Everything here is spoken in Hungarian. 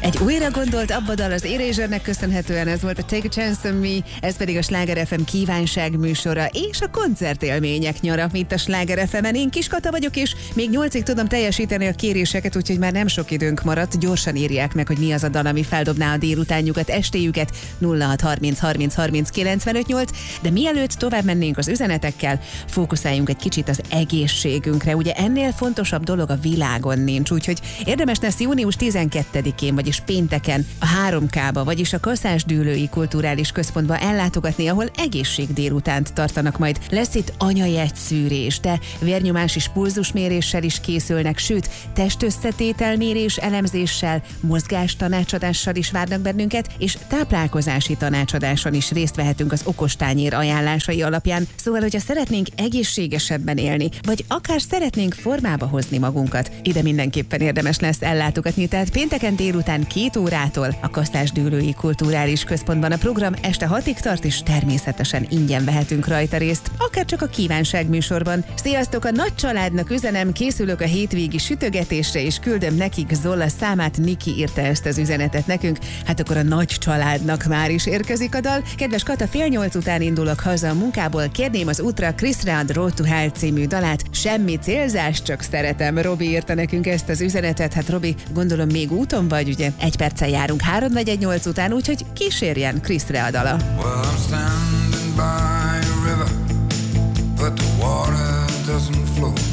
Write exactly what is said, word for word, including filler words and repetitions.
Egy újra gondolt abbadal az Erasure-nek köszönhetően, ez volt a Take a Chance on Me, ez pedig a Sláger ef em kívánság műsora és a koncertélmények nyara, mint a Sláger ef emen. Én Kis Kata vagyok, és még nyolcig tudom teljesíteni a kéréseket, úgyhogy már nem sok időnk maradt. Gyorsan írják meg, hogy mi az a dal, ami feldobná a délutánjukat, estéjüket. Nulla hat harminc harminc harminc kilencvenöt nyolc. De mielőtt tovább mennénk az üzenetekkel, fókuszáljunk egy kicsit az egészségünkre. Ugye ennél fontosabb dolog a világon nincs, úgyhogy érdemes lesz június tizenkettedikén, vagyis pénteken a három ká-ba, vagyis a Kaszásdűlői Kulturális Központba ellátogatni, ahol egészség délutánt tartanak majd. Lesz itt anyajegyszűrés, de vérnyomás és pulzusméréssel is készülnek, sőt, testösszetételmérés elemzéssel, mozgástanácsadással is várnak bennünket, és táplálkozási tanácsadáson is részt vehetünk az okostányér ajánlásai alapján. Szóval, hogyha szeretnénk egészségesebben élni, vagy akár szeretnénk formába hozni magunkat, ide mindenképpen érdemes lesz ellátogatni. Tehát pénteken délután két órától a Kaszásdűlői Kulturális Központban a program este hatig tart, és természetesen ingyen vehetünk rajta részt, akár csak a kívánság műsorban. Sziasztok, a nagy családnak üzenem, készülök a hétvégi sütögetésre, és küldöm nekik Zolla számát. Niki írta ezt az üzenetet nekünk. Hát akkor a nagy családnak már is érkezik a dal. Kedves Kata, fél nyolc után indulok haza a munkából, kérném az útra Chris Rea Road to Hell című dalát. Semmi célzás, csak szeretem. Robi írta nekünk ezt az üzenetet. Hát Robi, gondolom még úton vagy, ugye? Egy perccel járunk három negyvennyolc után, úgyhogy kísérjen Chris Rea dala. Well, I'm standing by a river, but the water doesn't flow.